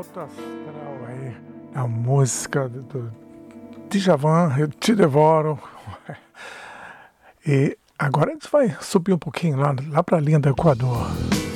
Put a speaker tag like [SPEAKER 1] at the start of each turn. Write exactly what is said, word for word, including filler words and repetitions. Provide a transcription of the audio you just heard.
[SPEAKER 1] alto astral aí, a música do, do Djavan, Eu Te Devoro. E agora a gente vai subir um pouquinho lá, lá para a linha do Equador.